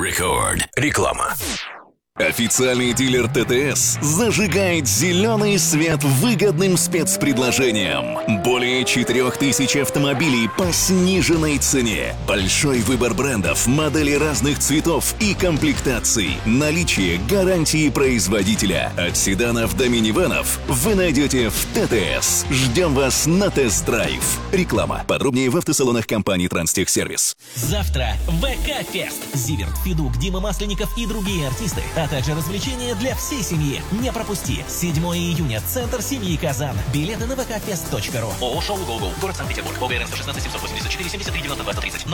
Record. Реклама. Официальный дилер ТТС зажигает зеленый свет выгодным спецпредложением. Более 4000 автомобилей по сниженной цене. Большой выбор брендов, моделей разных цветов и комплектаций. Наличие гарантии производителя. От седанов до минивэнов вы найдете в ТТС. Ждем вас на тест-драйв. Реклама. Подробнее в автосалонах компании Транстехсервис. Завтра ВК-фест. Зиверт, Федук, Дима Масленников и другие артисты, а также развлечения для всей семьи. Не пропусти. 7 июня. Центр семьи Казан. Билеты на vkfest.ru. ООО «Шоу Гогол». Город Санкт-Петербург. ОГРН 116 784 73 92 130.